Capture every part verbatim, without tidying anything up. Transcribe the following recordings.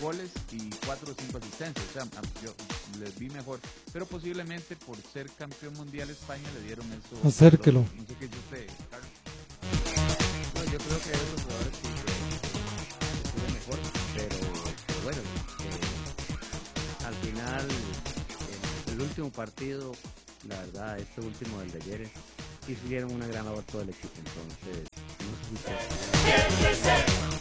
goles y cuatro o cinco asistencias. O sea, yo les vi mejor, pero posiblemente por ser campeón mundial España le dieron eso. Acérquelo. No sé qué dice usted, Carlos. No, yo creo que hay otros jugadores que estuvo mejor, pero, pero bueno, eh, al final, eh, el último partido, la verdad, este último del de ayer, hicieron una gran labor todo el equipo, entonces, no sé si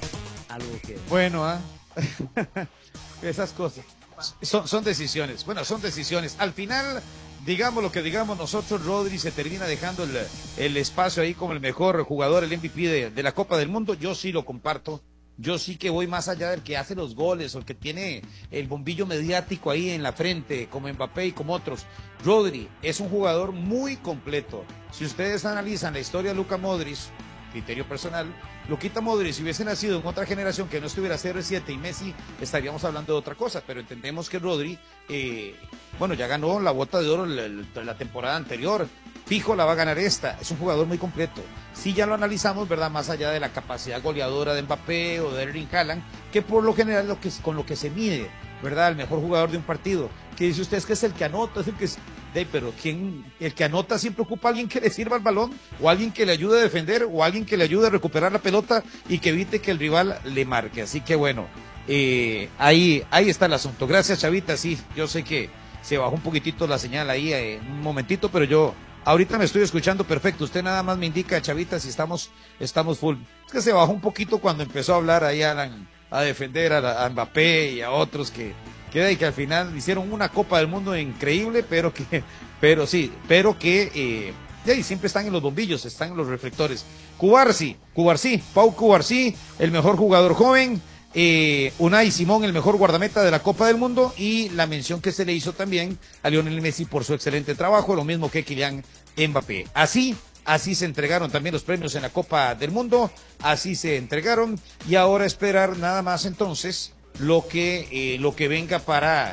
algo que... Bueno, ¿ah? ¿eh? Esas cosas. Son, son decisiones. Bueno, son decisiones. Al final, digamos lo que digamos nosotros, Rodri se termina dejando el, el espacio ahí como el mejor jugador, el M V P de, de la Copa del Mundo. Yo sí lo comparto. Yo sí que voy más allá del que hace los goles o el que tiene el bombillo mediático ahí en la frente, como Mbappé y como otros. Rodri es un jugador muy completo. Si ustedes analizan la historia de Luka Modric, criterio personal, Luquita Modric, si hubiese nacido en otra generación que no estuviera C R siete y Messi, estaríamos hablando de otra cosa, pero entendemos que Rodri, eh, bueno, ya ganó la bota de oro la, la temporada anterior, fijo la va a ganar esta, es un jugador muy completo. Si ya lo analizamos, ¿verdad? Más allá de la capacidad goleadora de Mbappé o de Erling Haaland, que por lo general lo que, con lo que se mide, ¿verdad? El mejor jugador de un partido, que dice usted es que es el que anota, es el que es... De, pero ¿quién? El que anota siempre ocupa a alguien que le sirva el balón, o alguien que le ayude a defender, o alguien que le ayude a recuperar la pelota y que evite que el rival le marque. Así que bueno, eh, ahí, ahí está el asunto. Gracias, Chavita, sí, yo sé que se bajó un poquitito la señal ahí, eh, un momentito, pero yo ahorita me estoy escuchando perfecto. Usted nada más me indica, Chavita, si estamos, estamos full. Es que se bajó un poquito cuando empezó a hablar ahí a, la, a defender a, a Mbappé y a otros que... que, que al final hicieron una Copa del Mundo increíble, pero que, pero sí, pero que eh, y siempre están en los bombillos, están en los reflectores. Cubarsí, Cubarsí, Pau Cubarsí, el mejor jugador joven, eh, Unai Simón, el mejor guardameta de la Copa del Mundo, y la mención que se le hizo también a Lionel Messi por su excelente trabajo, lo mismo que Kylian Mbappé. Así Así se entregaron también los premios en la Copa del Mundo, así se entregaron, y ahora esperar nada más entonces lo que, eh, lo que venga para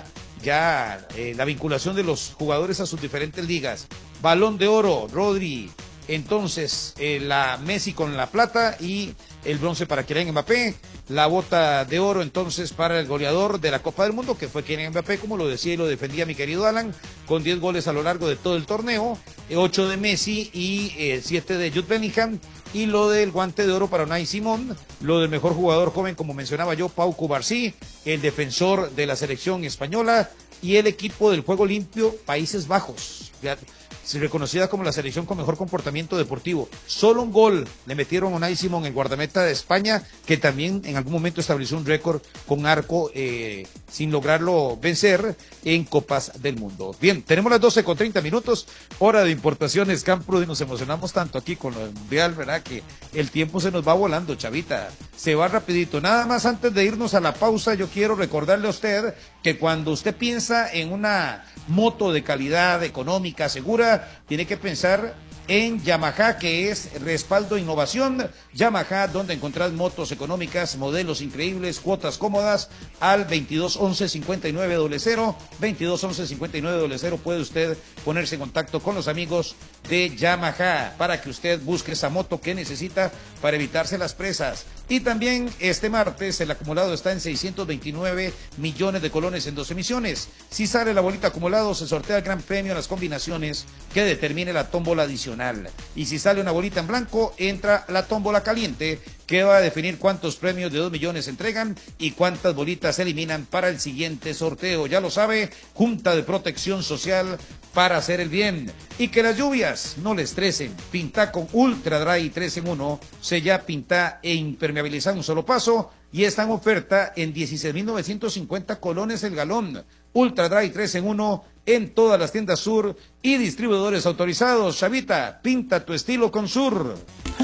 ya eh, la vinculación de los jugadores a sus diferentes ligas. Balón de Oro, Rodri, entonces eh, la Messi con la plata y el bronce para Kylian Mbappé, la bota de oro entonces para el goleador de la Copa del Mundo, que fue Kylian Mbappé, como lo decía y lo defendía mi querido Alan, con diez goles a lo largo de todo el torneo, ocho de Messi y eh, siete de Jude Bellingham, y lo del guante de oro para Unai Simón, lo del mejor jugador joven, como mencionaba yo, Pau Cubarsí, el defensor de la selección española, y el equipo del juego limpio, Países Bajos, reconocida como la selección con mejor comportamiento deportivo. Solo un gol le metieron a Unai Simón, el guardameta de España, que también en algún momento estableció un récord con arco eh, sin lograrlo vencer en Copas del Mundo. Bien, tenemos las doce con treinta minutos, hora de importaciones Campro, y nos emocionamos tanto aquí con lo mundial, ¿verdad? Que el tiempo se nos va volando, Chavita, se va rapidito. Nada más antes de irnos a la pausa, yo quiero recordarle a usted que cuando usted piensa en una moto de calidad económica, segura, tiene que pensar en Yamaha, que es respaldo e innovación. Yamaha, donde encontrás motos económicas, modelos increíbles, cuotas cómodas, al veintidós once cincuenta y nueve cero cero, veintidós once cincuenta y nueve cero cero, puede usted ponerse en contacto con los amigos de Yamaha para que usted busque esa moto que necesita para evitarse las presas. Y también este martes el acumulado está en seiscientos veintinueve millones de colones en dos emisiones. Si sale la bolita acumulado, se sortea el gran premio en las combinaciones que determine la tómbola adicional. Y si sale una bolita en blanco, entra la tómbola caliente, que va a definir cuántos premios de dos millones se entregan y cuántas bolitas se eliminan para el siguiente sorteo. Ya lo sabe, Junta de Protección Social para hacer el bien. Y que las lluvias no le estresen. Pinta con Ultra Dry tres en uno. Sella, pinta e impermeabiliza un solo paso. Y está en oferta en dieciséis mil novecientos cincuenta colones el galón. Ultra Dry tres en uno en todas las tiendas Sur y distribuidores autorizados. Chavita, pinta tu estilo con Sur.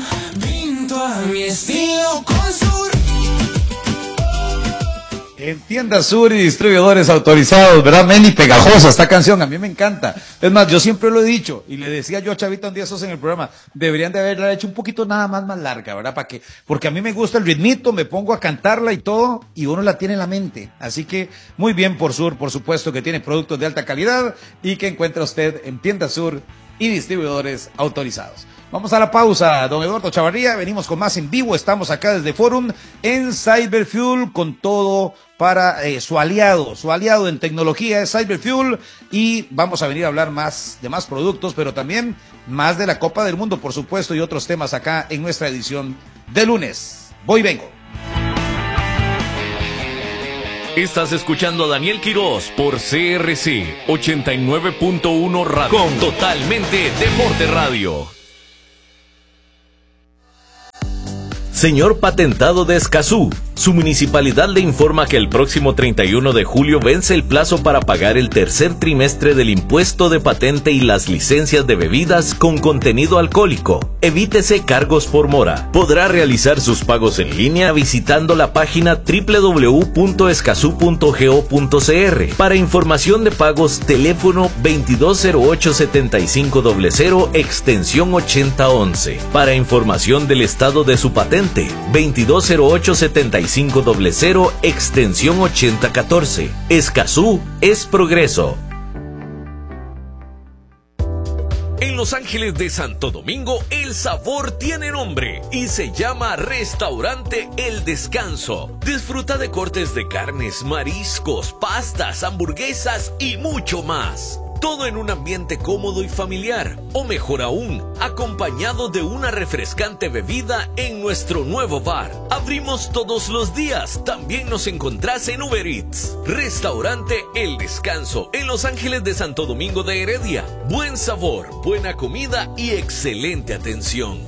Pinto a mi estilo con Sur. En tiendas Sur y distribuidores autorizados, ¿verdad? Meli, pegajosa esta canción, a mí me encanta. Es más, yo siempre lo he dicho, y le decía yo a Chavita un día esos en el programa, deberían de haberla hecho un poquito nada más más larga, ¿verdad? Para que, porque a mí me gusta el ritmito, me pongo a cantarla y todo, y uno la tiene en la mente. Así que, muy bien por Sur, por supuesto que tiene productos de alta calidad, y que encuentra usted en tiendas Sur y distribuidores autorizados. Vamos a la pausa, don Eduardo Chavarría, venimos con más en vivo, estamos acá desde Forum en Cyberfuel con todo para eh, su aliado, su aliado en tecnología es Cyberfuel y vamos a venir a hablar más de más productos, pero también más de la Copa del Mundo, por supuesto, y otros temas acá en nuestra edición de lunes. Voy y vengo. Estás escuchando a Daniel Quirós por C R C ochenta y nueve punto uno Radio con Totalmente Deporte Radio. Señor Patentado de Escazú, su municipalidad le informa que el próximo treinta y uno de julio vence el plazo para pagar el tercer trimestre del impuesto de patente y las licencias de bebidas con contenido alcohólico. Evítese cargos por mora. Podrá realizar sus pagos en línea visitando la página doble u doble u doble u punto escazú punto go punto c r. Para información de pagos, teléfono veintidós cero ocho setenta y cinco cero cero, extensión ochenta once. Para información del estado de su patente, veintidós cero ocho setenta y cinco cero cero, extensión ochenta catorce. Escazú es progreso. En Los Ángeles de Santo Domingo, el sabor tiene nombre y se llama Restaurante El Descanso. Disfruta de cortes de carnes, mariscos, pastas, hamburguesas y mucho más. Todo en un ambiente cómodo y familiar, o mejor aún, acompañado de una refrescante bebida en nuestro nuevo bar. Abrimos todos los días, también nos encontrás en Uber Eats. Restaurante El Descanso, en Los Ángeles de Santo Domingo de Heredia. Buen sabor, buena comida y excelente atención.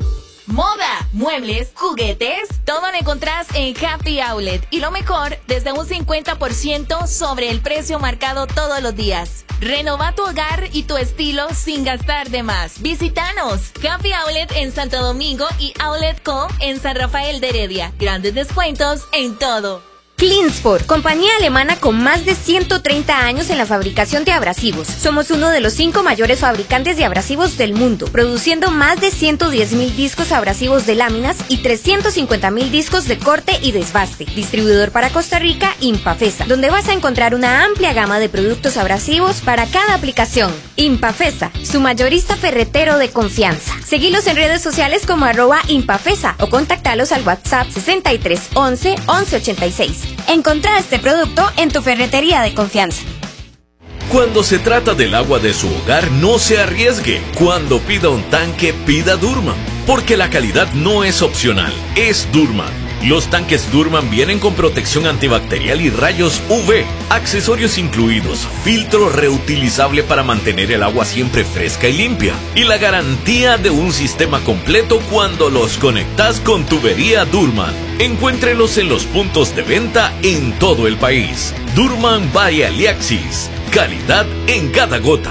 Moda, muebles, juguetes, todo lo encontrás en Happy Outlet. Y lo mejor, desde un cincuenta por ciento sobre el precio marcado todos los días. Renova tu hogar y tu estilo sin gastar de más. Visítanos. Happy Outlet en Santo Domingo y Outlet Co en San Rafael de Heredia. Grandes descuentos en todo. Cleansport, compañía alemana con más de ciento treinta años en la fabricación de abrasivos. Somos uno de los cinco mayores fabricantes de abrasivos del mundo, produciendo más de ciento diez mil discos abrasivos de láminas y trescientos cincuenta mil discos de corte y desbaste. Distribuidor para Costa Rica, Impafesa, donde vas a encontrar una amplia gama de productos abrasivos para cada aplicación. Impafesa, su mayorista ferretero de confianza. Seguilos en redes sociales como arroba Impafesa o contactalos al WhatsApp sesenta y tres once once ochenta y seis. Encontrá este producto en tu ferretería de confianza. Cuando se trata del agua de su hogar, no se arriesgue. Cuando pida un tanque, pida Durman, porque la calidad no es opcional, es Durman. Los tanques Durman vienen con protección antibacterial y rayos U V, accesorios incluidos, filtro reutilizable para mantener el agua siempre fresca y limpia, y la garantía de un sistema completo cuando los conectas con tubería Durman. Encuéntrelos en los puntos de venta en todo el país. Durman by Aliaxis, calidad en cada gota.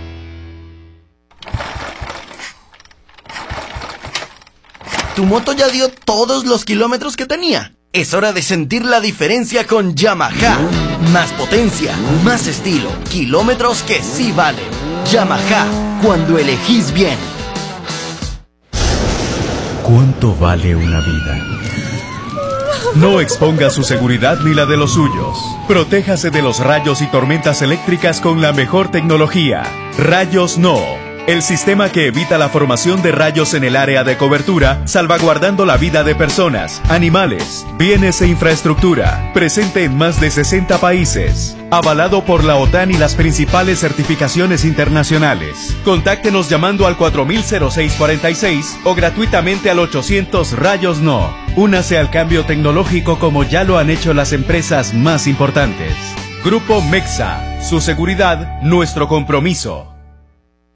¿Tu moto ya dio todos los kilómetros que tenía? Es hora de sentir la diferencia con Yamaha. Más potencia, más estilo, kilómetros que sí valen. Yamaha, cuando elegís bien. ¿Cuánto vale una vida? No exponga su seguridad ni la de los suyos. Protéjase de los rayos y tormentas eléctricas con la mejor tecnología. Rayos No. El sistema que evita la formación de rayos en el área de cobertura, salvaguardando la vida de personas, animales, bienes e infraestructura. Presente en más de sesenta países. Avalado por la OTAN y las principales certificaciones internacionales. Contáctenos llamando al cuatro mil seis cuarenta y seis o gratuitamente al ochocientos Rayos No. Únase al cambio tecnológico como ya lo han hecho las empresas más importantes. Grupo Mexa. Su seguridad, nuestro compromiso.